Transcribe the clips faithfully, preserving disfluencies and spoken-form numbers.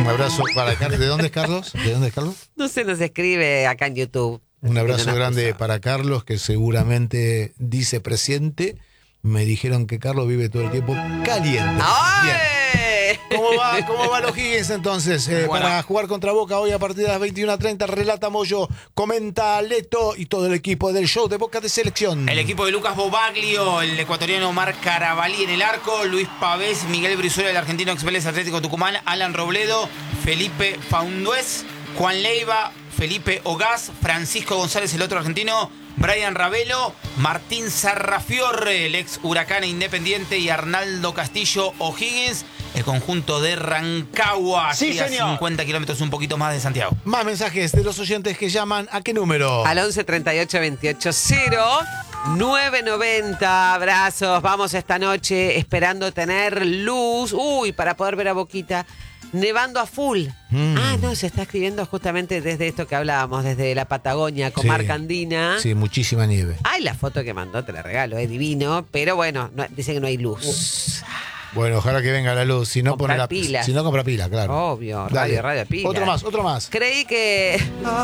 abrazo para Carlos. ¿De dónde es Carlos? ¿De dónde es Carlos? No se nos escribe acá en YouTube. Un abrazo No grande puso. para Carlos, que seguramente dice presente. Me dijeron que Carlos vive todo el tiempo caliente. ¡Ay! Bien. ¿Cómo va, cómo va los Higgins entonces? Eh, Bueno. Para jugar contra Boca hoy a partir de las veintiuna treinta, relata Moyo, comenta Leto y todo el equipo del show de Boca de Selección. El equipo de Lucas Bobaglio, el ecuatoriano Omar Carabalí en el arco, Luis Pavés, Miguel Brizuela, el argentino ex Vélez Atlético Tucumán, Alan Robledo, Felipe Faundués, Juan Leiva, Felipe Ogaz, Francisco González, el otro argentino, Brian Ravelo, Martín Sarrafiorre, el ex Huracán e Independiente, y Arnaldo Castillo O'Higgins, el conjunto de Rancagua, Sí, aquí a señor. cincuenta kilómetros un poquito más de Santiago. Más mensajes de los oyentes que llaman. ¿A qué número? Al once treinta y ocho veintiocho cero nueve noventa. Abrazos. Vamos esta noche esperando tener luz. Uy, para poder ver a Boquita. Nevando a full. Mm. Ah, no, se está escribiendo justamente desde esto que hablábamos, desde la Patagonia, comarca andina. Sí, muchísima nieve. Ay, la foto que mandó, te la regalo, es divino. Pero bueno, no, dice que no hay luz. Bueno, ojalá que venga la luz. Si no, Comprar pone la pilas. Si no, compra pila, claro. Obvio, Dale. radio, radio, pila. Otro más, otro más. Creí que,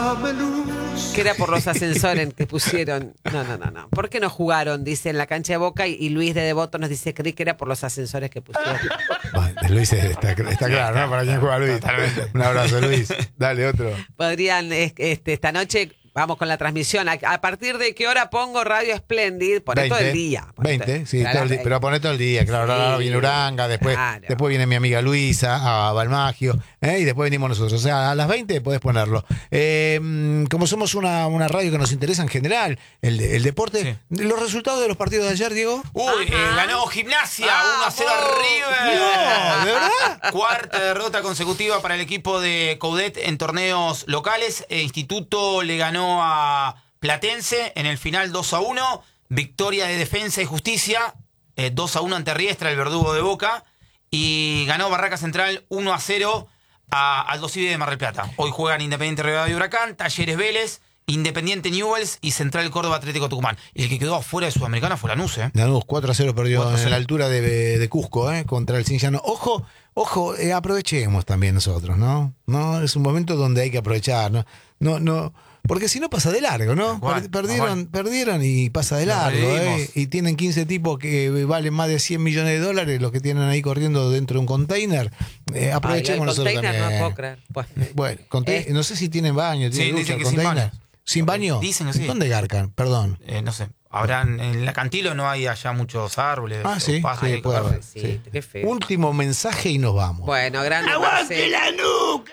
que era por los ascensores que pusieron. No, no, no, no. ¿Por qué no jugaron? Dice en la cancha de Boca, y, y Luis de Devoto nos dice, creí que era por los ascensores que pusieron. Bueno, Luis está, está claro, ¿no? Para quién juega Luis. Totalmente. Un abrazo, Luis. Dale, otro. Podrían, es- este, esta noche, vamos con la transmisión. ¿A, a partir de qué hora pongo Radio Splendid? Poné todo el día. Poné todo- veinte, sí, Claro, todo el día, pero poné todo el día, claro. Ahora Sí, viene Uranga, después, claro. después viene mi amiga Luisa, a Balmagio, ¿eh? Y después venimos nosotros. O sea, a las veinte podés ponerlo. Eh, mm, como somos una, una radio que nos interesa en general, el, de- el deporte, los resultados de los partidos de ayer, Diego. Uy, eh, ganó Gimnasia, Ah, uno a cero vos. River. No, ¿de verdad? Cuarta derrota consecutiva para el equipo de Coudet en torneos locales. Eh, Instituto le ganó a Platense en el final dos a uno. Victoria de Defensa y Justicia, eh, dos a uno ante Riestra, el verdugo de Boca. Y ganó Barraca Central uno a cero a Aldo Civi de Mar del Plata. Hoy juegan Independiente Rivadavia y Huracán, Talleres Vélez, Independiente Newell's y Central Córdoba Atlético Tucumán. Y el que quedó afuera de Sudamericana fue Lanús, ¿eh? Lanús cuatro a cero perdió cuatro a cero. en la altura de, de Cusco, ¿eh? Contra el Cinciano. Ojo, ojo, eh, aprovechemos también nosotros, ¿no? No, es un momento donde hay que aprovechar, ¿no? No, no, porque si no pasa de largo, ¿no? Tal cual, Per- perdieron, tal cual. perdieron y pasa de Lo largo, ¿eh? revivimos. Y tienen quince tipos que valen más de cien millones de dólares, los que tienen ahí corriendo dentro de un container. Eh, aprovechemos Ay, el nosotros container también. no puedo creer. Pues, Bueno, conte- Eh. no sé si tienen baño, Sí, tienen dicen ducha, que sin container. baño. ¿Sin baño? Dicen que sí. ¿Dónde garcan? Perdón. Eh, no sé, habrán en la Cantilo no hay allá muchos árboles. Ah, o sí, paja, sí, hay que puede correr. haber. sí, Sí. qué feo. Último mensaje y nos vamos. Bueno, grande ¡Aguante Marcelo. la nuca!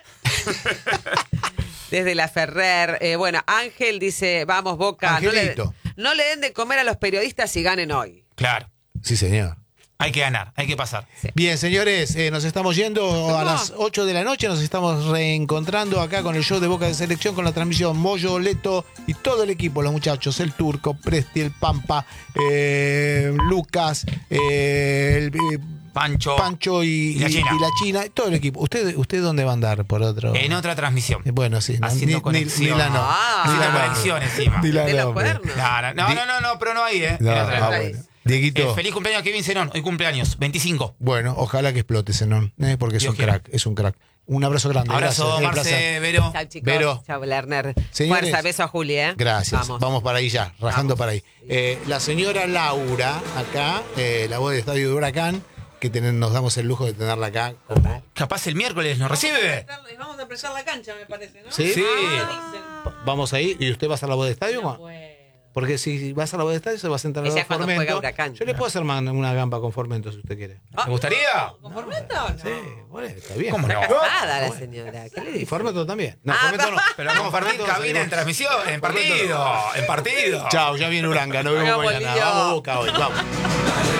Desde la Ferrer. Eh, bueno, Ángel dice, vamos Boca, no le, Angelito. no le den de comer a los periodistas y ganen hoy. Claro, Sí, señor. hay que ganar, hay que pasar. Bien, señores, eh, nos estamos yendo a las ocho de la noche. Nos estamos reencontrando acá con el show de Boca de Selección, con la transmisión Moyo, Leto y todo el equipo, los muchachos, el Turco, Presti, el Pampa, eh, Lucas, eh, el, eh, Pancho, Pancho y, y la y- China. y la China, todo el equipo. ¿Usted, usted dónde va a andar por otro? en otra transmisión. Eh, Bueno, sí, no, Haciendo ni, ni, conexión. ni la no. Ah. ni Haciendo la no. conexión encima. Ni la De los nombre. cuernos. No, no, Di- no, no, no, pero no hay, ¿eh? No, En otra ah, transmisión. bueno. Dieguito. Eh, feliz cumpleaños a Kevin Zenón, hoy cumpleaños, veinticinco. Bueno, ojalá que explote Zenón, eh, porque es Dios un quiera. crack, es un crack. Un abrazo grande. Abrazo, gracias, eh, Marce, placer. Vero. Chao, chicos. Vero. Chao, Lerner. Señores, Fuerza, beso a Juli, ¿eh? Gracias. Vamos. Vamos. para ahí ya, rajando Vamos. para ahí. Eh, la señora Laura, acá, eh, la voz del Estadio de Huracán, que ten- nos damos el lujo de tenerla acá. como- Capaz el miércoles nos recibe. Vamos a empezar la cancha, me parece, ¿no? ¿Sí? Sí. Vamos ahí. ¿Y usted va a ser la voz de estadio? No puedo. Porque si vas a la voz de estadio se va a sentar Ella al es cuando Formento. juega Huracán. Yo le puedo hacer man- una gamba con Formento si usted quiere. ¿Te gustaría? ¿Con Formento o no? Sí, bueno, está bien. ¿Cómo no? Casada la señora. ¿Qué le Y dice? Formento también. No, Ah, Formento no. Pero vamos a compartir Formento cabina salimos. en transmisión, en partido, en partido. Chao, ya viene Uranga. Nos vemos Hagamos mañana. lío. Vamos Boca hoy. Vamos.